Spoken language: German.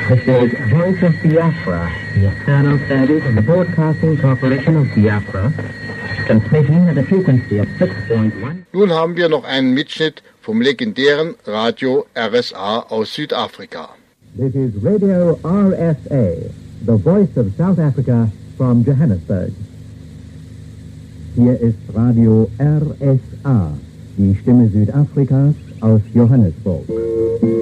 This is Voice of Biafra, the external service of the Broadcasting Corporation of Biafra, transmitting at a frequency of 6.1. Nun haben wir noch einen Mitschnitt vom legendären Radio RSA aus Südafrika. This is Radio RSA, the voice of South Africa from Johannesburg. Hier ist Radio RSA, die Stimme Südafrikas aus Johannesburg.